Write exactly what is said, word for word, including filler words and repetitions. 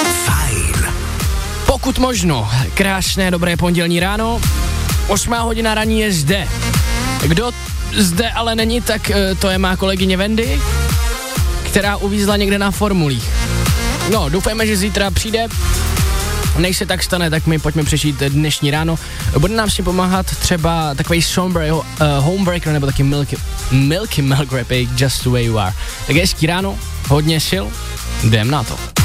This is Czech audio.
Fajn. Pokud možno, krásné dobré pondělní ráno, osmá hodina raní je zde. Kdo zde ale není, tak to je má kolegyně Wendy, která uvízla někde na formulích. No, doufejme, že zítra přijde. Než se tak stane, tak my pojďme přešít dnešní ráno. Bude nám s tím pomáhat třeba takový Sombreho, uh, Homebreaker nebo taky Milky, Milky Milk Rapper, Just the Way You Are. Tak hezký ráno, hodně sil, jdem na to.